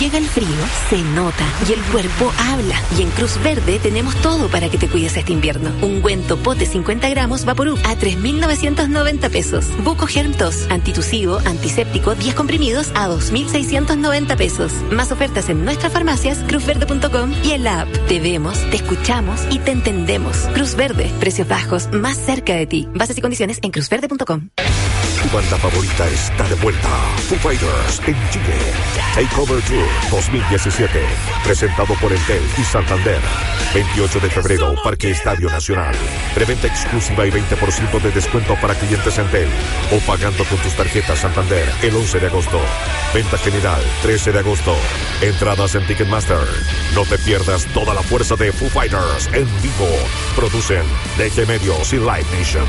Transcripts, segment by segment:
Llega el frío, se nota y el cuerpo habla. Y en Cruz Verde tenemos todo para que te cuides este invierno. Ungüento pote 50 gramos Vaporub a 3.990 pesos. Buco Germ Tos, antitusivo, antiséptico, 10 comprimidos a 2.690 pesos. Más ofertas en nuestras farmacias, cruzverde.com y en la app. Te vemos, te escuchamos y te entendemos. Cruz Verde, precios bajos, más cerca de ti. Bases y condiciones en cruzverde.com. Tu banda favorita está de vuelta. Foo Fighters en Chile. Takeover Tour 2017. Presentado por Entel y Santander. 28 de febrero, Parque Estadio Nacional. Preventa exclusiva y 20% de descuento para clientes Entel. O pagando con tus tarjetas Santander el 11 de agosto. Venta general 13 de agosto. Entradas en Ticketmaster. No te pierdas toda la fuerza de Foo Fighters en vivo. Producen DG Medios y Live Nation.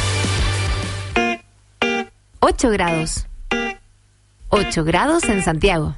8 grados. 8 grados en Santiago.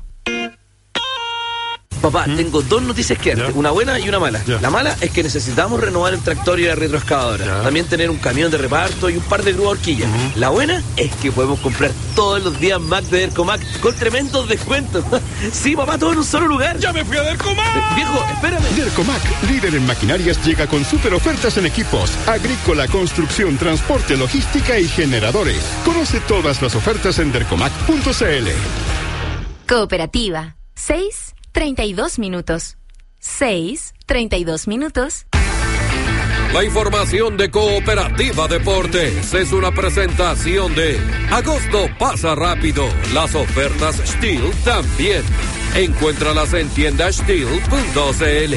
Papá, tengo dos noticias que darte, una buena y una mala. La mala es que necesitamos renovar el tractor y la retroexcavadora. También tener un camión de reparto y un par de grúas horquillas. La buena es que podemos comprar todos los días Mac de Dercomac con tremendos descuentos. Sí, papá, todo en un solo lugar. ¡Ya me fui a Dercomac! Viejo, espérame. Dercomac, líder en maquinarias, llega con super ofertas en equipos agrícola, construcción, transporte, logística y generadores. Conoce todas las ofertas en dercomac.cl. Cooperativa. 6:32 minutos. 6:32 minutos. La información de Cooperativa Deportes es una presentación de Agosto pasa rápido. Las ofertas Steel también. Encuéntralas en tiendasteel.cl.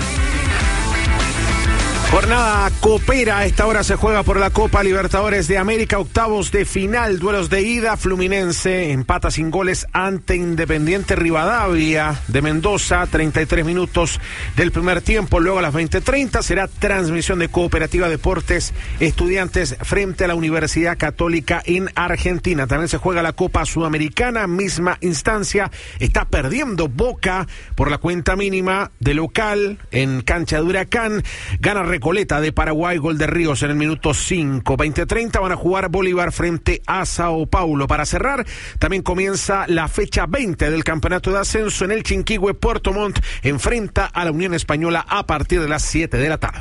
Jornada copera, a esta hora se juega por la Copa Libertadores de América, octavos de final, duelos de ida. Fluminense empata sin goles ante Independiente Rivadavia de Mendoza, 33 minutos del primer tiempo. Luego a las 20:30 será transmisión de Cooperativa Deportes Estudiantes frente a la Universidad Católica en Argentina. También se juega la Copa Sudamericana, misma instancia. Está perdiendo Boca por la cuenta mínima de local en cancha de Huracán. Gana Recoleta de Paraguay, gol de Ríos en el minuto 5. 20:30 van a jugar Bolívar frente a Sao Paulo. Para cerrar, también comienza la fecha 20 del campeonato de ascenso en el Chinquihue. Puerto Montt enfrenta a la Unión Española a partir de las 7 de la tarde.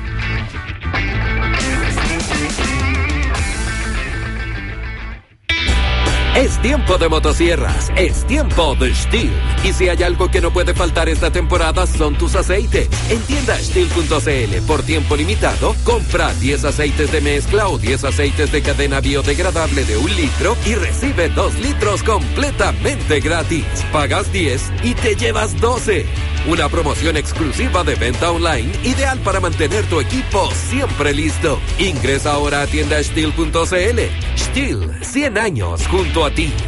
Es tiempo de motosierras, es tiempo de Steel. Y si hay algo que no puede faltar esta temporada son tus aceites. En tiendasteel.cl, por tiempo limitado, compra 10 aceites de mezcla o 10 aceites de cadena biodegradable de 1 litro y recibe 2 litros completamente gratis. Pagas 10 y te llevas 12. Una promoción exclusiva de venta online, ideal para mantener tu equipo siempre listo. Ingresa ahora a tiendasteel.cl. Steel, 100 años junto a ti.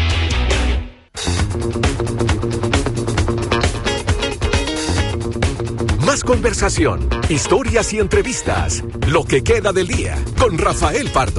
Más conversación, historias y entrevistas. Lo que queda del día con Rafael Pardo.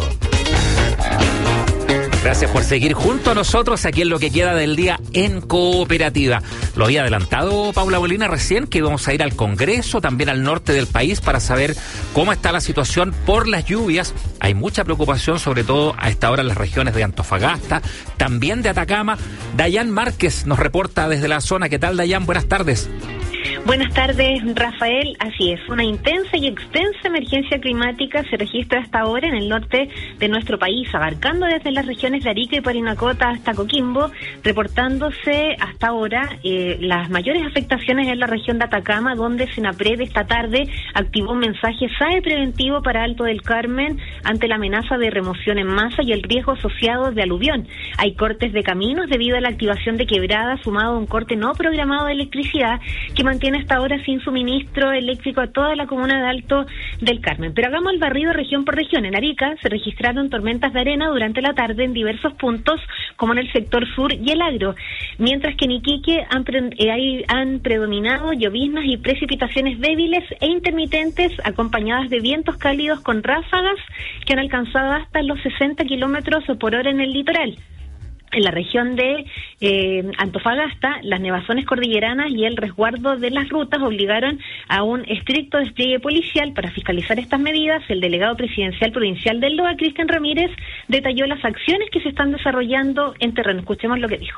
Gracias por seguir junto a nosotros aquí en lo que queda del día en Cooperativa. Lo había adelantado Paula Molina recién, que íbamos a ir al Congreso, también al norte del país, para saber cómo está la situación por las lluvias. Hay mucha preocupación, sobre todo a esta hora en las regiones de Antofagasta, también de Atacama. Dayan Márquez nos reporta desde la zona. ¿Qué tal, Dayan? Buenas tardes. Buenas tardes, Rafael. Así es, una intensa y extensa emergencia climática se registra hasta ahora en el norte de nuestro país, abarcando desde las regiones de Arica y Parinacota hasta Coquimbo, reportándose hasta ahora las mayores afectaciones en la región de Atacama, donde Senapred esta tarde activó un mensaje SAE preventivo para Alto del Carmen ante la amenaza de remoción en masa y el riesgo asociado de aluvión. Hay cortes de caminos debido a la activación de quebradas, sumado a un corte no programado de electricidad que mantiene hasta ahora sin suministro eléctrico a toda la comuna de Alto del Carmen. Pero hagamos el barrido región por región. En Arica se registraron tormentas de arena durante la tarde en diversos puntos, como en el sector sur y el Agro, mientras que en Iquique han predominado lloviznas y precipitaciones débiles e intermitentes, acompañadas de vientos cálidos con ráfagas que han alcanzado hasta los 60 kilómetros por hora en el litoral. En la región de Antofagasta, las nevazones cordilleranas y el resguardo de las rutas obligaron a un estricto despliegue policial para fiscalizar estas medidas. El delegado presidencial provincial del LOA, Cristian Ramírez, detalló las acciones que se están desarrollando en terreno. Escuchemos lo que dijo.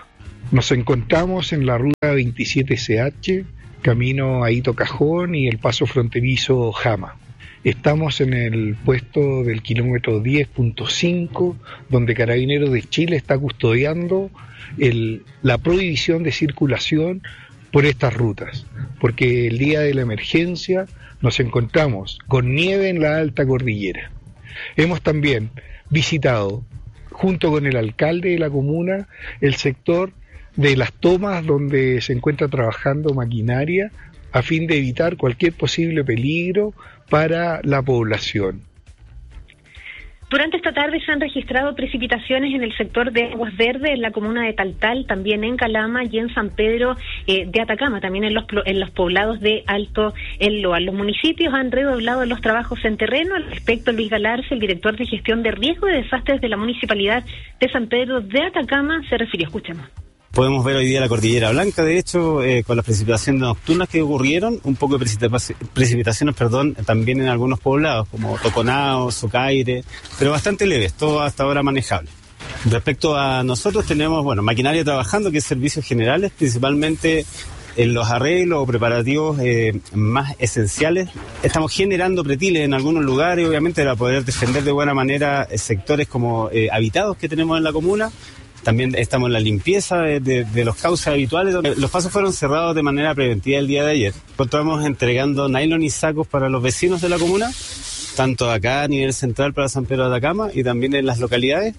Nos encontramos en la ruta 27CH, camino a Hito Cajón y el paso fronterizo Jama. Estamos en el puesto del kilómetro 10.5, donde Carabineros de Chile está custodiando la prohibición de circulación por estas rutas, porque el día de la emergencia nos encontramos con nieve en la alta cordillera. Hemos también visitado, junto con el alcalde de la comuna, el sector de las tomas donde se encuentra trabajando maquinaria a fin de evitar cualquier posible peligro para la población. Durante esta tarde se han registrado precipitaciones en el sector de Aguas Verdes, en la comuna de Taltal, también en Calama y en San Pedro de Atacama, también en los poblados de Alto Elloa. Los municipios han redoblado los trabajos en terreno. Al respecto, Luis Galarza, el director de gestión de riesgo de desastres de la Municipalidad de San Pedro de Atacama, se refirió. Escuchemos. Podemos ver hoy día la Cordillera Blanca, de hecho, con las precipitaciones nocturnas que ocurrieron, un poco de precipitaciones, también en algunos poblados, como Toconao, Socaire, pero bastante leves, todo hasta ahora manejable. Respecto a nosotros, tenemos, maquinaria trabajando, que es servicios generales, principalmente en los arreglos o preparativos más esenciales. Estamos generando pretiles en algunos lugares, obviamente, para poder defender de buena manera sectores como habitados que tenemos en la comuna. También estamos en la limpieza de los cauces habituales. Los pasos fueron cerrados de manera preventiva el día de ayer. Encontramos entregando nylon y sacos para los vecinos de la comuna, tanto acá a nivel central para San Pedro de Atacama y también en las localidades.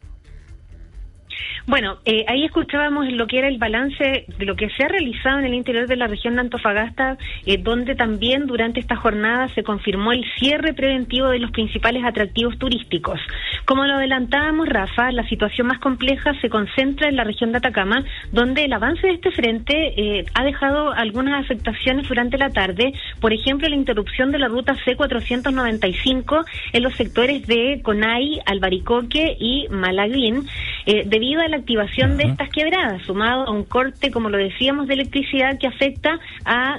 Bueno, ahí escuchábamos lo que era el balance de lo que se ha realizado en el interior de la región de Antofagasta, donde también durante esta jornada se confirmó el cierre preventivo de los principales atractivos turísticos. Como lo adelantábamos, Rafa, la situación más compleja se concentra en la región de Atacama, donde el avance de este frente ha dejado algunas afectaciones durante la tarde. Por ejemplo, la interrupción de la ruta C495 en los sectores de Conay, Albaricoque y Malaguín, debido a la activación de estas quebradas, sumado a un corte, como lo decíamos, de electricidad que afecta a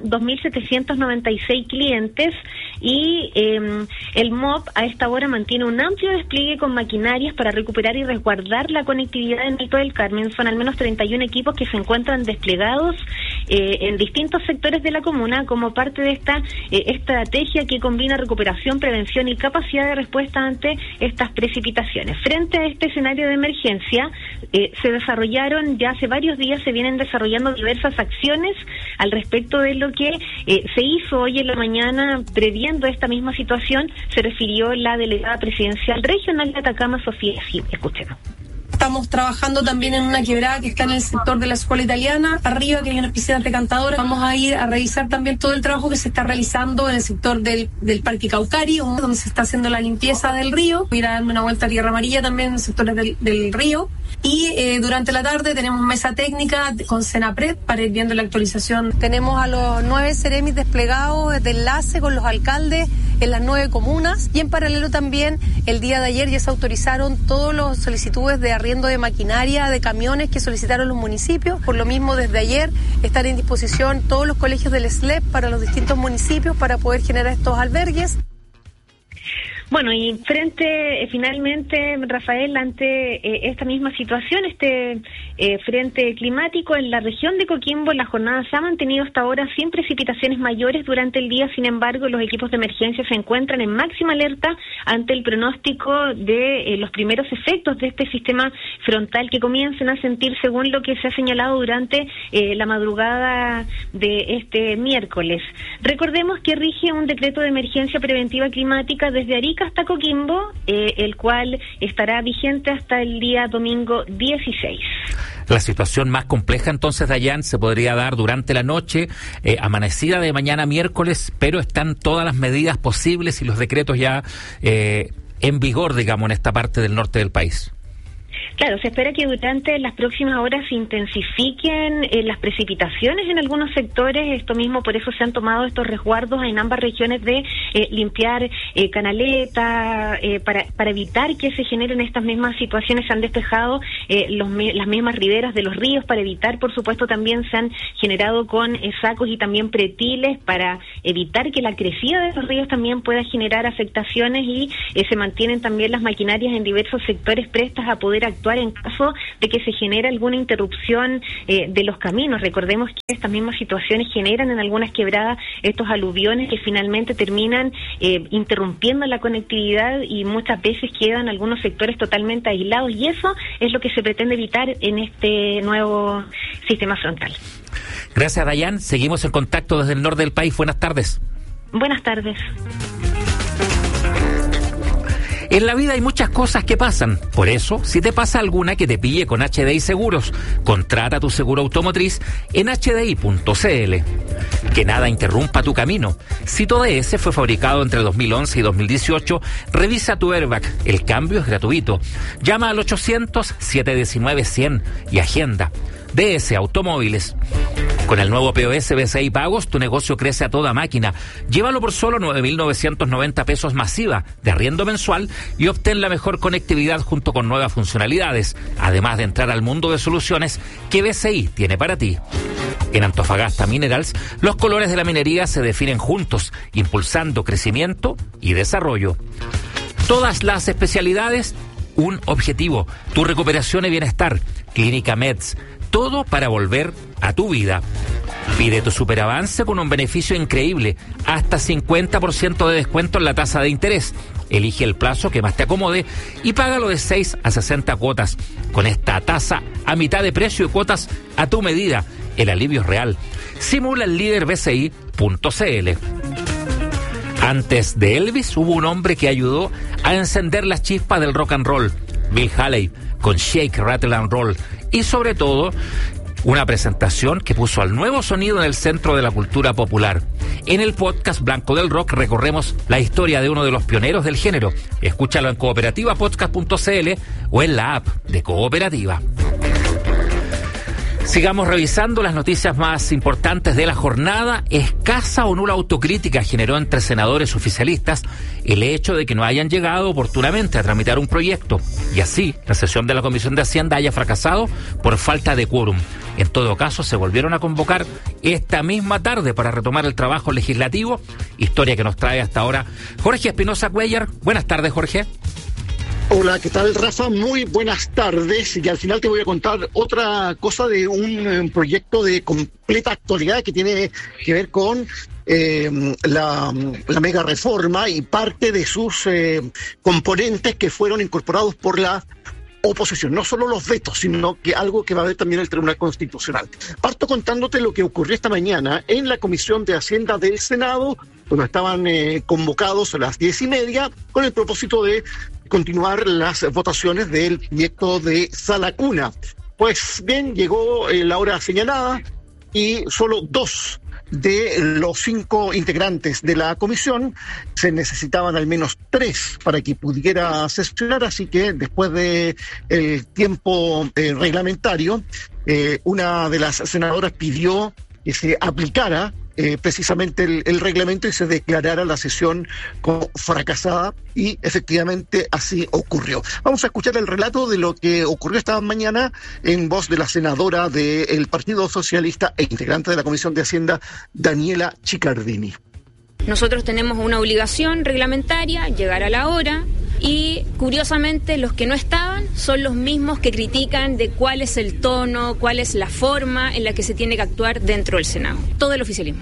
2.796 clientes, y el MOP a esta hora mantiene un amplio despliegue con maquinarias para recuperar y resguardar la conectividad en Alto del Carmen. Son al menos 31 equipos que se encuentran desplegados en distintos sectores de la comuna como parte de esta estrategia que combina recuperación, prevención y capacidad de respuesta ante estas precipitaciones. Frente a este escenario de emergencia, se desarrollaron, ya hace varios días se vienen desarrollando diversas acciones al respecto de lo que se hizo hoy en la mañana. Previendo esta misma situación, se refirió la delegada presidencial regional de Atacama, Sofía Gil. Escuchemos. Estamos trabajando también en una quebrada que está en el sector de la escuela italiana, arriba, que hay unas piscinas decantadoras. Vamos a ir a revisar también todo el trabajo que se está realizando en el sector del Parque Caucari, donde se está haciendo la limpieza del río. Voy a ir a darme una vuelta a Tierra Amarilla también en los sectores del río. Y durante la tarde tenemos mesa técnica con Senapred para ir viendo la actualización. Tenemos a los 9 seremis desplegados de enlace con los alcaldes en las 9 comunas, y en paralelo también el día de ayer ya se autorizaron todas las solicitudes de arriendo de maquinaria, de camiones que solicitaron los municipios. Por lo mismo, desde ayer están en disposición todos los colegios del SLEP para los distintos municipios para poder generar estos albergues. Bueno, y finalmente, Rafael, ante esta misma situación, frente climático en la región de Coquimbo, la jornada se ha mantenido hasta ahora sin precipitaciones mayores durante el día. Sin embargo, los equipos de emergencia se encuentran en máxima alerta ante el pronóstico de los primeros efectos de este sistema frontal que comiencen a sentir, según lo que se ha señalado durante la madrugada de este miércoles. Recordemos que rige un decreto de emergencia preventiva climática desde Arica hasta Coquimbo, el cual estará vigente hasta el día domingo 16. La situación más compleja entonces, Dayan, se podría dar durante la noche, amanecida de mañana miércoles, pero están todas las medidas posibles y los decretos ya en vigor, digamos, en esta parte del norte del país. Claro, se espera que durante las próximas horas se intensifiquen las precipitaciones en algunos sectores. Esto mismo, por eso se han tomado estos resguardos en ambas regiones de limpiar canaletas, para evitar que se generen estas mismas situaciones. Se han despejado las mismas riberas de los ríos para evitar, por supuesto, también se han generado con sacos y también pretiles para evitar que la crecida de los ríos también pueda generar afectaciones y se mantienen también las maquinarias en diversos sectores prestas a poder actuar en caso de que se genere alguna interrupción de los caminos. Recordemos que estas mismas situaciones generan en algunas quebradas estos aluviones que finalmente terminan interrumpiendo la conectividad y muchas veces quedan algunos sectores totalmente aislados, y eso es lo que se pretende evitar en este nuevo sistema frontal. Gracias, Dayan. Seguimos en contacto desde el norte del país. Buenas tardes. Buenas tardes. En la vida hay muchas cosas que pasan. Por eso, si te pasa alguna, que te pille con HDI Seguros. Contrata tu seguro automotriz en hdi.cl. Que nada interrumpa tu camino. Si tu DS fue fabricado entre 2011 y 2018, revisa tu airbag. El cambio es gratuito. Llama al 800-719-100 y agenda. DS Automóviles. Con el nuevo POS BCI Pagos, tu negocio crece a toda máquina. Llévalo por solo 9.990 pesos masiva de arriendo mensual y obtén la mejor conectividad junto con nuevas funcionalidades, además de entrar al mundo de soluciones que BCI tiene para ti. En Antofagasta Minerals, los colores de la minería se definen juntos, impulsando crecimiento y desarrollo. Todas las especialidades, un objetivo: tu recuperación y bienestar. Clínica Meds. Todo para volver a tu vida. Pide tu superavance con un beneficio increíble, hasta 50% de descuento en la tasa de interés. Elige el plazo que más te acomode y págalo de 6 a 60 cuotas. Con esta tasa a mitad de precio y cuotas a tu medida. El alivio es real. Simula el líder BCI.cl. Antes de Elvis hubo un hombre que ayudó a encender las chispas del rock and roll. Bill Haley, con Shake, Rattle and Roll. Y sobre todo, una presentación que puso al nuevo sonido en el centro de la cultura popular. En el podcast Blanco del Rock recorremos la historia de uno de los pioneros del género. Escúchalo en cooperativapodcast.cl o en la app de Cooperativa. Sigamos revisando las noticias más importantes de la jornada. Escasa o nula autocrítica generó entre senadores oficialistas el hecho de que no hayan llegado oportunamente a tramitar un proyecto y así la sesión de la Comisión de Hacienda haya fracasado por falta de quórum. En todo caso, se volvieron a convocar esta misma tarde para retomar el trabajo legislativo, historia que nos trae hasta ahora Jorge Espinosa Cuellar. Buenas tardes, Jorge. Hola, ¿qué tal, Rafa? Muy buenas tardes. Y al final te voy a contar otra cosa de un proyecto de completa actualidad que tiene que ver con la mega reforma y parte de sus componentes que fueron incorporados por la oposición. No solo los vetos, sino que algo que va a ver también el Tribunal Constitucional. Parto contándote lo que ocurrió esta mañana en la Comisión de Hacienda del Senado, donde estaban convocados a las 10:30 con el propósito de continuar las votaciones del proyecto de Sala Cuna. Pues bien, llegó la hora señalada y solo 2 de los 5 integrantes de la comisión, se necesitaban al menos 3 para que pudiera sesionar, así que después de el tiempo reglamentario, una de las senadoras pidió que se aplicara precisamente el reglamento y se declarara la sesión como fracasada, y efectivamente así ocurrió. Vamos a escuchar el relato de lo que ocurrió esta mañana en voz de la senadora del Partido Socialista e integrante de la Comisión de Hacienda, Daniela Chiccardini. Nosotros tenemos una obligación reglamentaria, llegar a la hora, y curiosamente los que no estaban son los mismos que critican de cuál es el tono, cuál es la forma en la que se tiene que actuar dentro del Senado. Todo el oficialismo.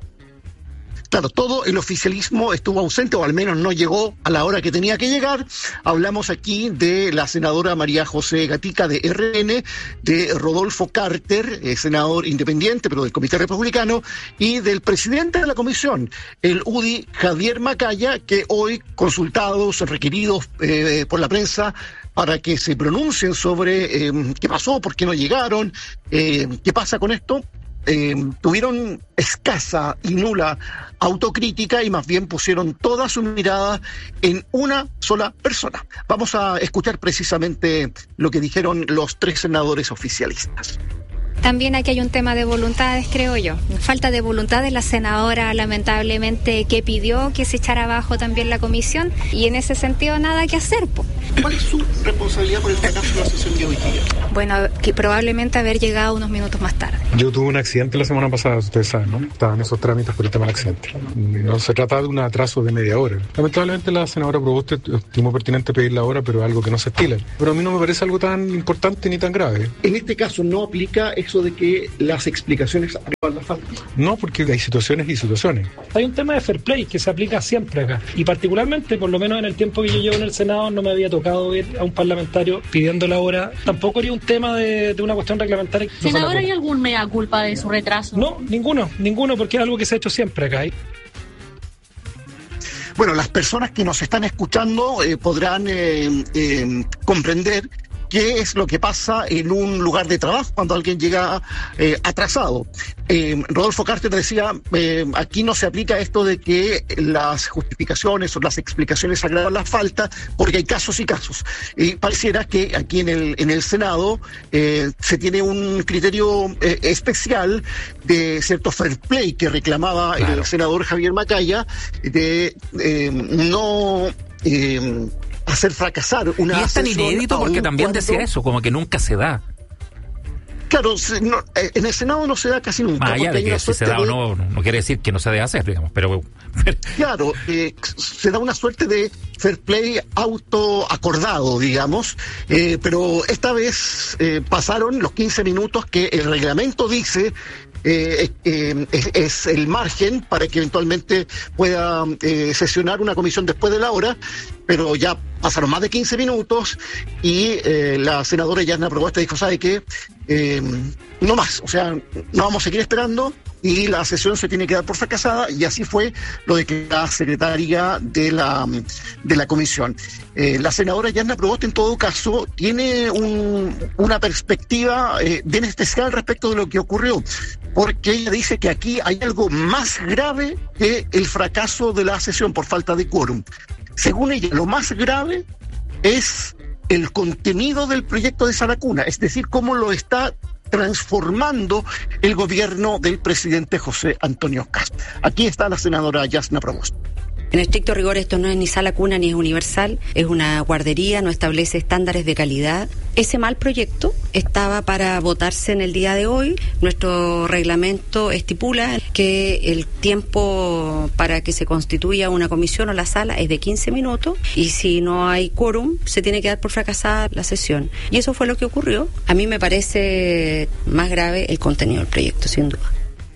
Claro, todo el oficialismo estuvo ausente, o al menos no llegó a la hora que tenía que llegar. Hablamos aquí de la senadora María José Gatica de RN, de Rodolfo Carter, senador independiente, pero del Comité Republicano, y del presidente de la comisión, el UDI Javier Macaya, que hoy, consultados, requeridos por la prensa, para que se pronuncien sobre qué pasó, por qué no llegaron, qué pasa con esto, tuvieron escasa y nula autocrítica y más bien pusieron toda su mirada en una sola persona. Vamos a escuchar precisamente lo que dijeron los 3 senadores oficialistas. También aquí hay un tema de voluntades, creo yo. Falta de voluntad de la senadora, lamentablemente, que pidió que se echara abajo también la comisión, y en ese sentido nada que hacer, ¿Cuál es su responsabilidad por el fracaso de la sesión de hoy día? Bueno, que probablemente haber llegado unos minutos más tarde. Yo tuve un accidente la semana pasada, ustedes saben, ¿no? Estaban esos trámites por el tema del accidente. No se trata de un atraso de media hora. Lamentablemente la senadora Proboste estimó pertinente pedir la hora, pero es algo que no se estila. Pero a mí no me parece algo tan importante ni tan grave. En este caso, ¿no aplica eso de que las explicaciones agravan la falta? No, porque hay situaciones y situaciones. Hay un tema de fair play que se aplica siempre acá. Y particularmente, por lo menos en el tiempo que yo llevo en el Senado, no me había tocado ver a un parlamentario pidiendo la hora. Tampoco haría un tema de una cuestión reglamentaria. Senador, ¿hay algún mea culpa de su retraso? No, ninguno, porque es algo que se ha hecho siempre acá. Bueno, las personas que nos están escuchando podrán comprender qué es lo que pasa en un lugar de trabajo cuando alguien llega atrasado. Rodolfo Carter decía, aquí no se aplica esto de que las justificaciones o las explicaciones agravan la falta, porque hay casos y casos. Y pareciera que aquí en el Senado se tiene un criterio especial de cierto fair play que reclamaba el senador Javier Macaya, de no hacer fracasar una y es tan inédito porque también decía eso, como que nunca se da. Claro, en el Senado no se da casi nunca. Más allá de que si se da o no quiere decir que no se debe hacer, digamos, pero... Claro, se da una suerte de fair play autoacordado, digamos, pero esta vez pasaron los 15 minutos que el reglamento dice es el margen para que eventualmente pueda sesionar una comisión después de la hora, pero ya pasaron más de 15 minutos y la senadora Yasna Proboste dijo, ¿sabe qué? No más, o sea, no vamos a seguir esperando y la sesión se tiene que dar por fracasada, y así fue lo de que la secretaria de la comisión. La senadora Yasna Proboste, en todo caso, tiene una perspectiva bien especial respecto de lo que ocurrió, porque ella dice que aquí hay algo más grave que el fracaso de la sesión por falta de quórum. Según ella, lo más grave es el contenido del proyecto de Sala Cuna, es decir, cómo lo está transformando el gobierno del presidente José Antonio Kast. Aquí está la senadora Yasna Proboste. En estricto rigor, esto no es ni sala cuna ni es universal, es una guardería, no establece estándares de calidad. Ese mal proyecto estaba para votarse en el día de hoy. Nuestro reglamento estipula que el tiempo para que se constituya una comisión o la sala es de 15 minutos y si no hay quórum se tiene que dar por fracasada la sesión. Y eso fue lo que ocurrió. A mí me parece más grave el contenido del proyecto, sin duda.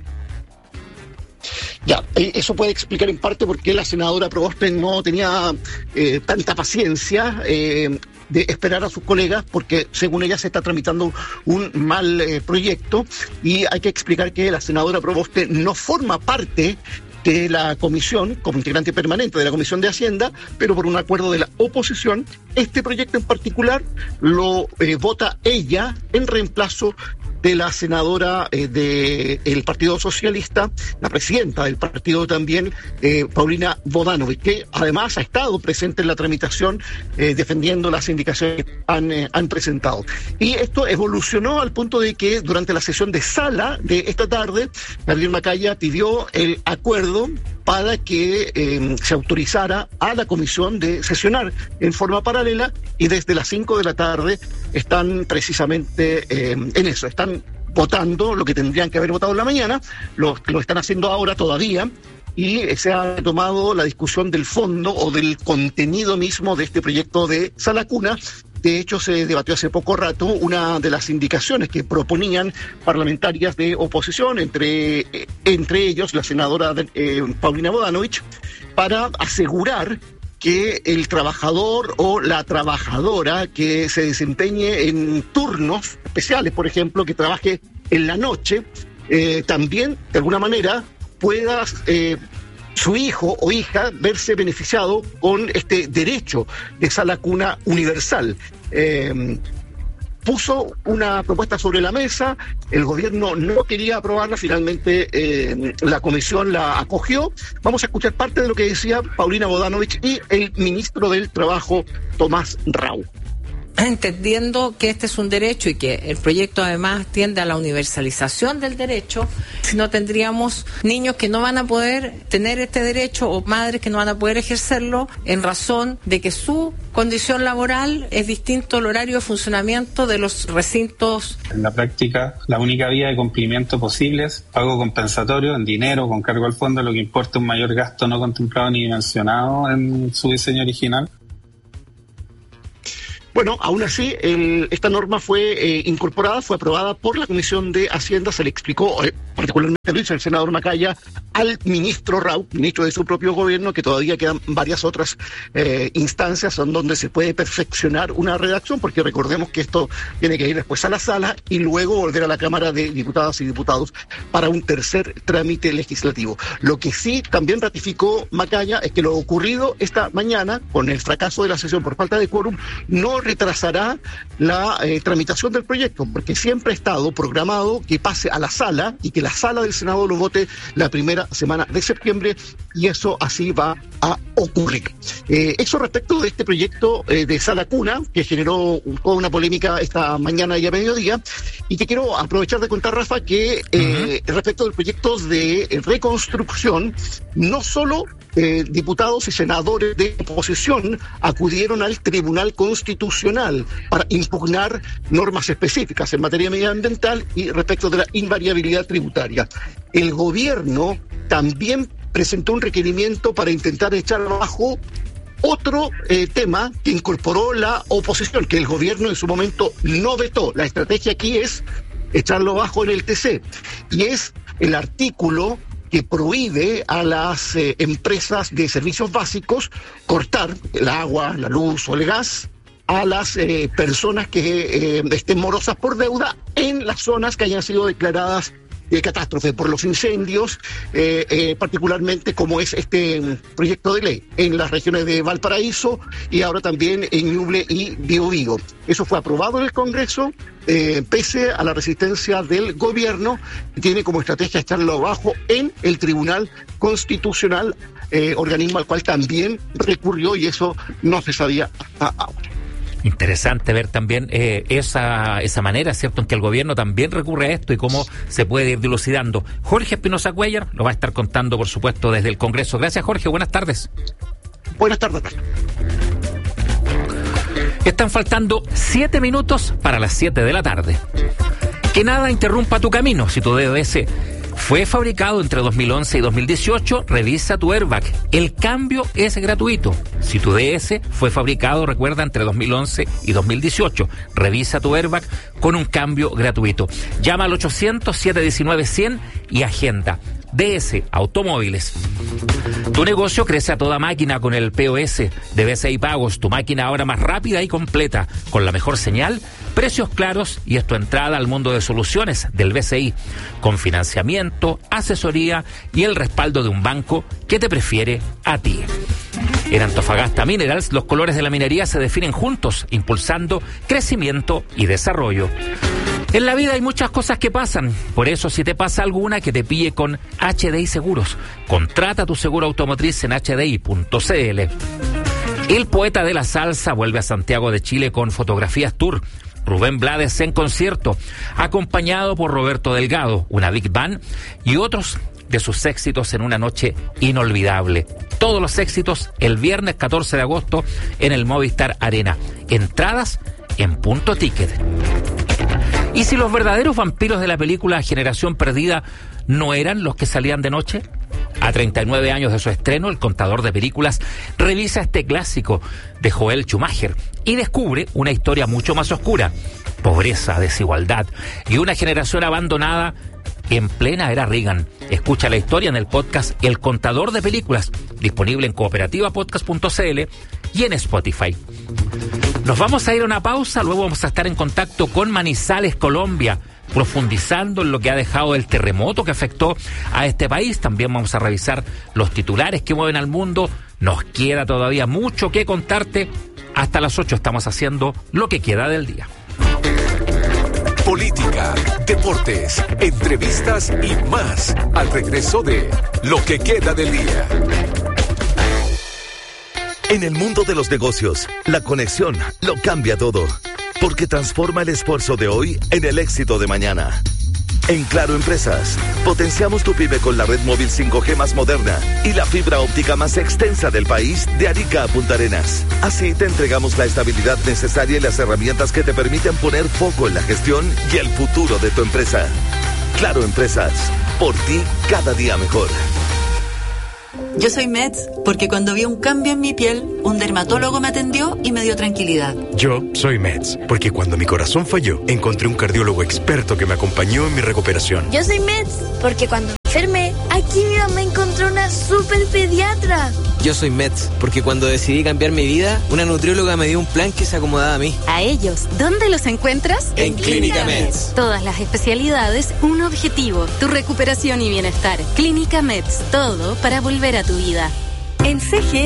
Ya, eso puede explicar en parte por qué la senadora Proboste no tenía tanta paciencia de esperar a sus colegas, porque según ella se está tramitando un mal proyecto, y hay que explicar que la senadora Proboste no forma parte de la comisión, como integrante permanente de la Comisión de Hacienda, pero por un acuerdo de la oposición, este proyecto en particular lo vota ella en reemplazo de la senadora del Partido Socialista, la presidenta del partido también, Paulina Bodanovich, que además ha estado presente en la tramitación defendiendo las indicaciones que han presentado. Y esto evolucionó al punto de que durante la sesión de sala de esta tarde, Gabriel Macaya pidió el acuerdo para que se autorizara a la comisión de sesionar en forma paralela, y desde las 5 de la tarde están precisamente en eso, están votando lo que tendrían que haber votado en la mañana, lo están haciendo ahora todavía, y se ha tomado la discusión del fondo o del contenido mismo de este proyecto de Sala Cuna. De hecho, se debatió hace poco rato una de las indicaciones que proponían parlamentarias de oposición, entre ellos la senadora Paulina Bodanovich, para asegurar que el trabajador o la trabajadora que se desempeñe en turnos especiales, por ejemplo, que trabaje en la noche, también, de alguna manera, pueda su hijo o hija verse beneficiado con este derecho de sala cuna universal. Puso una propuesta sobre la mesa, el gobierno no quería aprobarla, finalmente la comisión la acogió. Vamos a escuchar parte de lo que decía Paulina Bodanovich y el ministro del Trabajo, Tomás Rau. entendiendo que este es un derecho y que el proyecto además tiende a la universalización del derecho, si no tendríamos niños que no van a poder tener este derecho o madres que no van a poder ejercerlo en razón de que su condición laboral es distinto al horario de funcionamiento de los recintos. En la práctica, la única vía de cumplimiento posible es pago compensatorio en dinero con cargo al fondo, lo que importa un mayor gasto no contemplado ni dimensionado en su diseño original. Bueno, aún así, esta norma fue incorporada, fue aprobada por la Comisión de Hacienda, se le explicó, particularmente lo hizo el senador Macaya, al ministro Raúl, ministro de su propio gobierno, que todavía quedan varias otras instancias en donde se puede perfeccionar una redacción, porque recordemos que esto tiene que ir después a la sala y luego volver a la Cámara de Diputadas y Diputados para un tercer trámite legislativo. Lo que sí también ratificó Macaya es que lo ocurrido esta mañana, con el fracaso de la sesión por falta de quórum, no retrasará la tramitación del proyecto, porque siempre ha estado programado que pase a la sala y que la sala del Senado lo vote la primera semana de septiembre, y eso así va a ocurrir. Eso respecto de este proyecto de Sala Cuna, que generó toda una polémica esta mañana y a mediodía, y te quiero aprovechar de contar, Rafa, que respecto del proyecto de reconstrucción, no solo diputados y senadores de oposición acudieron al Tribunal Constitucional para impugnar normas específicas en materia medioambiental y respecto de la invariabilidad tributaria. El gobierno también presentó un requerimiento para intentar echar abajo otro tema que incorporó la oposición, que el gobierno en su momento no vetó. La estrategia aquí es echarlo abajo en el TC, y es el artículo que prohíbe a las empresas de servicios básicos cortar el agua, la luz o el gas a las personas que estén morosas por deuda en las zonas que hayan sido declaradas de catástrofe por los incendios, particularmente como es este proyecto de ley en las regiones de Valparaíso y ahora también en Ñuble y Biobío. Eso fue aprobado en el Congreso, pese a la resistencia del gobierno, que tiene como estrategia echarlo abajo en el Tribunal Constitucional, organismo al cual también recurrió, y eso no se sabía hasta ahora. Interesante ver también esa manera, ¿cierto?, en que el gobierno también recurre a esto y cómo se puede ir dilucidando. Jorge Espinosa Cuellar lo va a estar contando, por supuesto, desde el Congreso. Gracias, Jorge. Buenas tardes. Buenas tardes. Están faltando 7 minutos para las 7 de la tarde. Que nada interrumpa tu camino. Si tu DOS fue fabricado entre 2011 y 2018, revisa tu airbag. El cambio es gratuito. Si tu DS fue fabricado, recuerda, entre 2011 y 2018, revisa tu airbag con un cambio gratuito. Llama al 800-719-100 y agenda. DS Automóviles. Tu negocio crece a toda máquina con el POS de BCI Pagos, tu máquina ahora más rápida y completa, con la mejor señal, precios claros y es tu entrada al mundo de soluciones del BCI, con financiamiento, asesoría y el respaldo de un banco que te prefiere a ti. En Antofagasta Minerals, los colores de la minería se definen juntos, impulsando crecimiento y desarrollo. En la vida hay muchas cosas que pasan, por eso si te pasa alguna, que te pille con HDI Seguros. Contrata tu seguro automotriz en hdi.cl. El poeta de la salsa vuelve a Santiago de Chile con Fotografías Tour. Rubén Blades en concierto, acompañado por Roberto Delgado, una big band y otros de sus éxitos en una noche inolvidable. Todos los éxitos el viernes 14 de agosto en el Movistar Arena. Entradas en Punto Ticket. ¿Y si los verdaderos vampiros de la película Generación Perdida no eran los que salían de noche? A 39 años de su estreno, El Contador de Películas revisa este clásico de Joel Schumacher y descubre una historia mucho más oscura. Pobreza, desigualdad y una generación abandonada en plena era Reagan. Escucha la historia en el podcast El Contador de Películas, disponible en cooperativapodcast.cl y en Spotify. Nos vamos a ir a una pausa, luego vamos a estar en contacto con Manizales, Colombia, profundizando en lo que ha dejado el terremoto que afectó a este país. También vamos a revisar los titulares que mueven al mundo. Nos queda todavía mucho que contarte. Hasta las 8 estamos haciendo lo que queda del día. Política, deportes, entrevistas y más al regreso de Lo que queda del día. En el mundo de los negocios, la conexión lo cambia todo, porque transforma el esfuerzo de hoy en el éxito de mañana. En Claro Empresas, potenciamos tu pyme con la red móvil 5G más moderna y la fibra óptica más extensa del país de Arica a Punta Arenas. Así te entregamos la estabilidad necesaria y las herramientas que te permiten poner foco en la gestión y el futuro de tu empresa. Claro Empresas, por ti cada día mejor. Yo soy Meds porque cuando vi un cambio en mi piel, un dermatólogo me atendió y me dio tranquilidad. Yo soy Meds porque cuando mi corazón falló, encontré un cardiólogo experto que me acompañó en mi recuperación. Yo soy Meds porque cuando me enfermé, aquí mi mamá encontró una super pediatra. Yo soy Meds porque cuando decidí cambiar mi vida, una nutrióloga me dio un plan que se acomodaba a mí. A ellos, ¿dónde los encuentras? En Clínica Meds. Todas las especialidades, un objetivo, tu recuperación y bienestar. Clínica Meds, todo para volver a tu vida. En CG